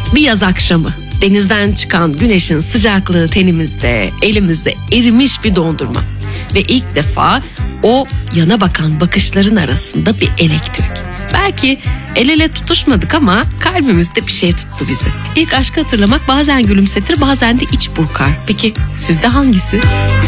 Bir yaz akşamı denizden çıkan güneşin sıcaklığı tenimizde, elimizde erimiş bir dondurma. Ve ilk defa o yana bakan bakışların arasında bir elektrik. Belki el ele tutuşmadık ama kalbimizde bir şey tuttu bizi. İlk aşkı hatırlamak bazen gülümsetir, bazen de iç burkar. Peki sizde hangisi?